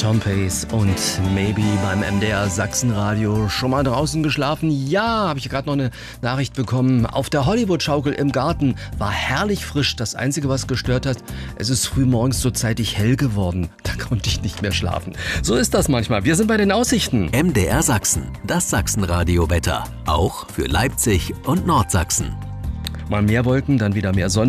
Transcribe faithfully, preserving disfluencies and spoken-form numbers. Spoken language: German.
Sean Pace und Maybe beim M D R Sachsenradio. Schon mal draußen geschlafen? Ja, habe ich gerade noch eine Nachricht bekommen. Auf der Hollywood-Schaukel im Garten war herrlich frisch. Das Einzige, was gestört hat, es ist früh morgens so zeitig hell geworden. Da konnte ich nicht mehr schlafen. So ist das manchmal. Wir sind bei den Aussichten. M D R Sachsen, das Sachsenradio-Wetter. Auch für Leipzig und Nordsachsen. Mal mehr Wolken, dann wieder mehr Sonne.